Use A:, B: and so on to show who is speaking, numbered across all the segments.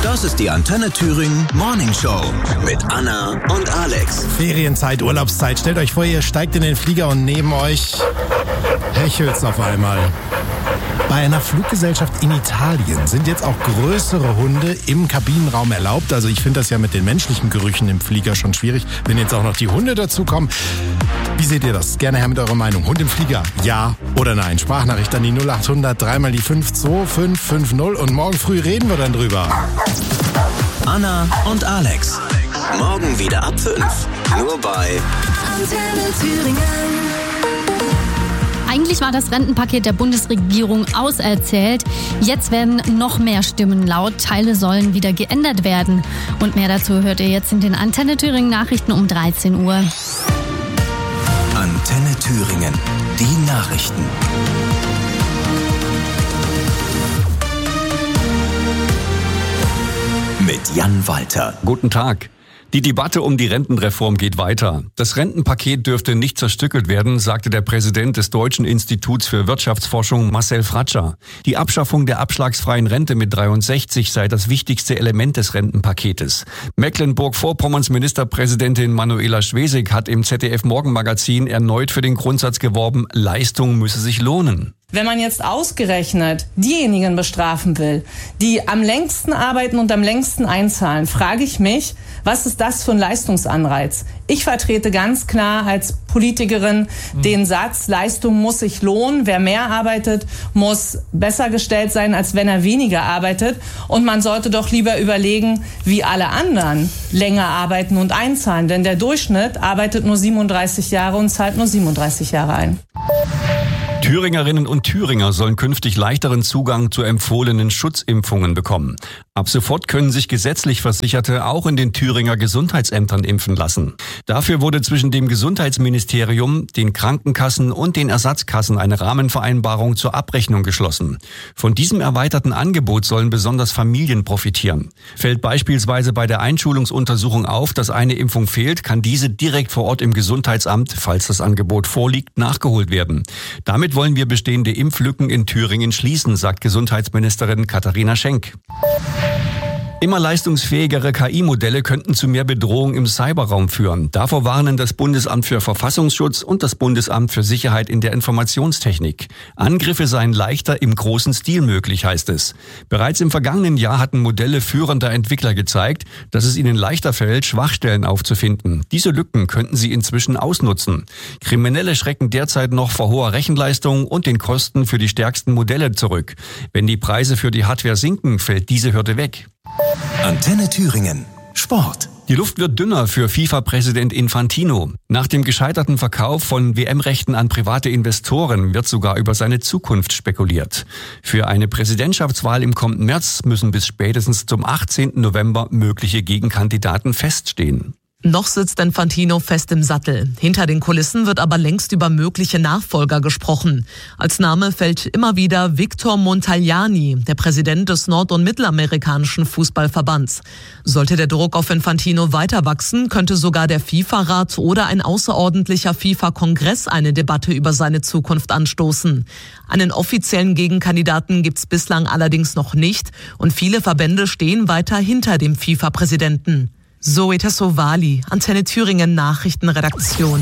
A: Das ist die Antenne Thüringen Morning Show mit Anna und Alex.
B: Ferienzeit, Urlaubszeit. Stellt euch vor, ihr steigt in den Flieger und neben euch hechelt's auf einmal. Bei einer Fluggesellschaft in Italien sind jetzt auch größere Hunde im Kabinenraum erlaubt. Also ich finde das ja mit den menschlichen Gerüchen im Flieger schon schwierig, wenn jetzt auch noch die Hunde dazukommen. Wie seht ihr das? Gerne her mit eurer Meinung. Hund im Flieger, ja oder nein? Sprachnachricht an die 0800 3 die 52550 und morgen früh reden wir dann drüber.
A: Anna und Alex. Morgen wieder ab 5. Nur bei
C: Antenne Thüringen.
D: Eigentlich war das Rentenpaket der Bundesregierung auserzählt. Jetzt werden noch mehr Stimmen laut. Teile sollen wieder geändert werden. Und mehr dazu hört ihr jetzt in den Antenne Thüringen Nachrichten um 13 Uhr.
A: Antenne Thüringen. Die Nachrichten. Mit Jan Walter.
E: Guten Tag. Die Debatte um die Rentenreform geht weiter. Das Rentenpaket dürfte nicht zerstückelt werden, sagte der Präsident des Deutschen Instituts für Wirtschaftsforschung Marcel Fratscher. Die Abschaffung der abschlagsfreien Rente mit 63 sei das wichtigste Element des Rentenpaketes. Mecklenburg-Vorpommerns Ministerpräsidentin Manuela Schwesig hat im ZDF-Morgenmagazin erneut für den Grundsatz geworben, Leistung müsse sich lohnen.
F: Wenn man jetzt ausgerechnet diejenigen bestrafen will, die am längsten arbeiten und am längsten einzahlen, frage ich mich, was ist das für ein Leistungsanreiz? Ich vertrete ganz klar als Politikerin den Satz, Leistung muss sich lohnen. Wer mehr arbeitet, muss besser gestellt sein, als wenn er weniger arbeitet. Und man sollte doch lieber überlegen, wie alle anderen länger arbeiten und einzahlen. Denn der Durchschnitt arbeitet nur 37 Jahre und zahlt nur 37 Jahre ein.
E: Thüringerinnen und Thüringer sollen künftig leichteren Zugang zu empfohlenen Schutzimpfungen bekommen. Ab sofort können sich gesetzlich Versicherte auch in den Thüringer Gesundheitsämtern impfen lassen. Dafür wurde zwischen dem Gesundheitsministerium, den Krankenkassen und den Ersatzkassen eine Rahmenvereinbarung zur Abrechnung geschlossen. Von diesem erweiterten Angebot sollen besonders Familien profitieren. Fällt beispielsweise bei der Einschulungsuntersuchung auf, dass eine Impfung fehlt, kann diese direkt vor Ort im Gesundheitsamt, falls das Angebot vorliegt, nachgeholt werden. Damit wollen wir bestehende Impflücken in Thüringen schließen, sagt Gesundheitsministerin Katharina Schenk. Immer leistungsfähigere KI-Modelle könnten zu mehr Bedrohung im Cyberraum führen. Davor warnen das Bundesamt für Verfassungsschutz und das Bundesamt für Sicherheit in der Informationstechnik. Angriffe seien leichter im großen Stil möglich, heißt es. Bereits im vergangenen Jahr hatten Modelle führender Entwickler gezeigt, dass es ihnen leichter fällt, Schwachstellen aufzufinden. Diese Lücken könnten sie inzwischen ausnutzen. Kriminelle schrecken derzeit noch vor hoher Rechenleistung und den Kosten für die stärksten Modelle zurück. Wenn die Preise für die Hardware sinken, fällt diese Hürde weg.
A: Antenne Thüringen. Sport.
E: Die Luft wird dünner für FIFA-Präsident Infantino. Nach dem gescheiterten Verkauf von WM-Rechten an private Investoren wird sogar über seine Zukunft spekuliert. Für eine Präsidentschaftswahl im kommenden März müssen bis spätestens zum 18. November mögliche Gegenkandidaten feststehen.
G: Noch sitzt Infantino fest im Sattel. Hinter den Kulissen wird aber längst über mögliche Nachfolger gesprochen. Als Name fällt immer wieder Victor Montagliani, der Präsident des nord- und mittelamerikanischen Fußballverbands. Sollte der Druck auf Infantino weiter wachsen, könnte sogar der FIFA-Rat oder ein außerordentlicher FIFA-Kongress eine Debatte über seine Zukunft anstoßen. Einen offiziellen Gegenkandidaten gibt's bislang allerdings noch nicht und viele Verbände stehen weiter hinter dem FIFA-Präsidenten. Zoe Tassovali, Antenne Thüringen Nachrichtenredaktion.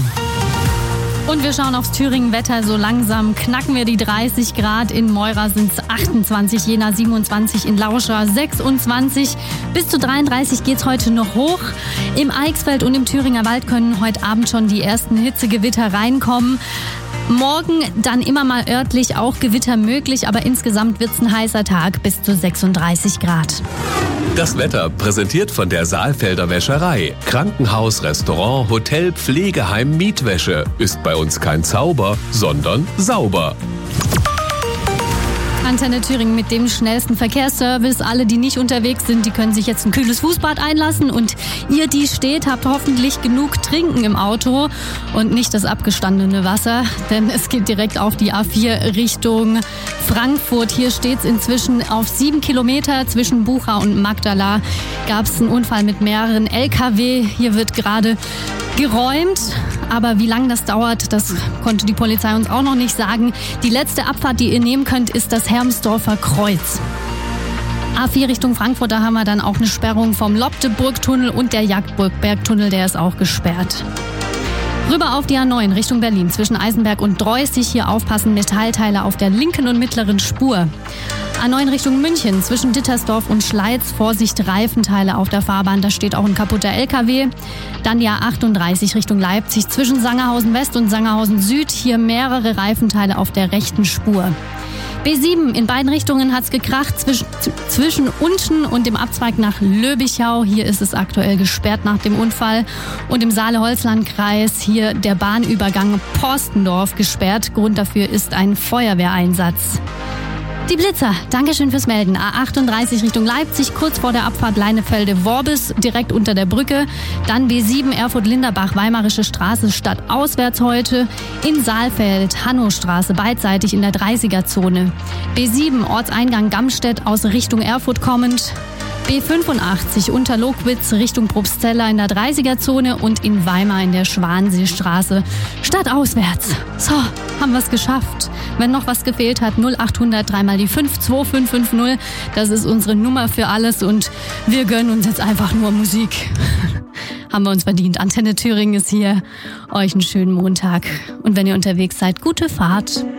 D: Und wir schauen aufs Thüringen-Wetter. So langsam knacken wir die 30 Grad. In Meura sind es 28, Jena 27, in Lauscha 26. Bis zu 33 geht's heute noch hoch. Im Eichsfeld und im Thüringer Wald können heute Abend schon die ersten Hitzegewitter reinkommen. Morgen dann immer mal örtlich auch Gewitter möglich, aber insgesamt wird's ein heißer Tag bis zu 36 Grad.
H: Das Wetter präsentiert von der Saalfelder Wäscherei. Krankenhaus, Restaurant, Hotel, Pflegeheim, Mietwäsche. Ist bei uns kein Zauber, sondern sauber.
D: Antenne Thüringen mit dem schnellsten Verkehrsservice. Alle, die nicht unterwegs sind, die können sich jetzt ein kühles Fußbad einlassen. Und ihr, die steht, habt hoffentlich genug Trinken im Auto und nicht das abgestandene Wasser. Denn es geht direkt auf die A4 Richtung Frankfurt. Hier steht es inzwischen auf 7 Kilometer. Zwischen Bucha und Magdala gab es einen Unfall mit mehreren LKW. Hier wird gerade geräumt. Aber wie lange das dauert, das konnte die Polizei uns auch noch nicht sagen. Die letzte Abfahrt, die ihr nehmen könnt, ist das Hermsdorfer Kreuz. A4 Richtung Frankfurt, da haben wir dann auch eine Sperrung vom Lobdeburg-Tunnel und der Jagdburg-Bergtunnel, der ist auch gesperrt. Rüber auf die A9 Richtung Berlin zwischen Eisenberg und Dreusig. Hier aufpassen, Metallteile auf der linken und mittleren Spur. A9 Richtung München zwischen Dittersdorf und Schleiz. Vorsicht, Reifenteile auf der Fahrbahn, da steht auch ein kaputter LKW. Dann die A38 Richtung Leipzig zwischen Sangerhausen West und Sangerhausen Süd. Hier mehrere Reifenteile auf der rechten Spur. B7 in beiden Richtungen hat's gekracht zwischen Unten und dem Abzweig nach Löbichau. Hier ist es aktuell gesperrt nach dem Unfall. Und im Saale-Holzland-Kreis hier der Bahnübergang Porstendorf gesperrt. Grund dafür ist ein Feuerwehreinsatz. Die Blitzer, Dankeschön fürs Melden. A38 Richtung Leipzig, kurz vor der Abfahrt Leinefelde-Worbis, direkt unter der Brücke. Dann B7 Erfurt-Linderbach, Weimarische Straße, stadtauswärts heute. In Saalfeld, Hannostraße, beidseitig in der 30er-Zone. B7 Ortseingang Gamstedt aus Richtung Erfurt kommend. B85 Unterlogwitz Richtung Probstzella in der 30er-Zone und in Weimar in der Schwanseestraße stadtauswärts. So, haben wir es geschafft. Wenn noch was gefehlt hat, 0800 3 die 5 2550. Das ist unsere Nummer für alles und wir gönnen uns jetzt einfach nur Musik. Haben wir uns verdient. Antenne Thüringen ist hier. Euch einen schönen Montag. Und wenn ihr unterwegs seid, gute Fahrt.